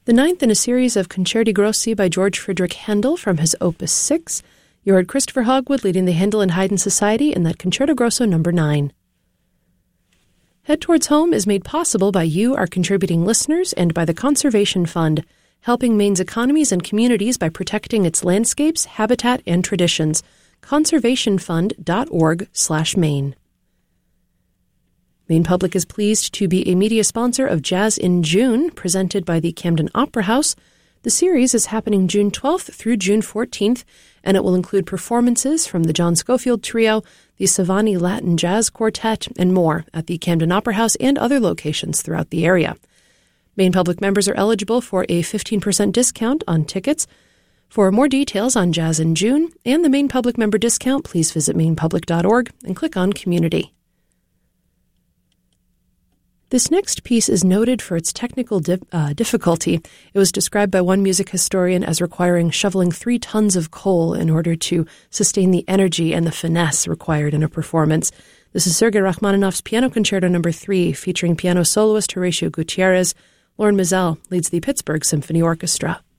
The ninth in a series of Concerti Grossi by George Friedrich Handel from his Opus 6. You heard Christopher Hogwood leading the Handel and Haydn Society in that Concerto Grosso No. 9. Head Towards Home is made possible by you, our contributing listeners, and by the Conservation Fund, helping Maine's economies and communities by protecting its landscapes, habitat, and traditions. conservationfund.org/Maine. Maine Public is pleased to be a media sponsor of Jazz in June, presented by the Camden Opera House. The series is happening June 12th through June 14th, and it will include performances from the John Schofield Trio, the Savani Latin Jazz Quartet, and more at the Camden Opera House and other locations throughout the area. Maine Public members are eligible for a 15% discount on tickets. For more details on Jazz in June and the Maine Public member discount, please visit mainepublic.org and click on Community. This next piece is noted for its technical difficulty. It was described by one music historian as requiring shoveling 3 tons of coal in order to sustain the energy and the finesse required in a performance. This is Sergei Rachmaninoff's Piano Concerto No. 3, featuring piano soloist Horatio Gutierrez. Lauren Mizell leads the Pittsburgh Symphony Orchestra.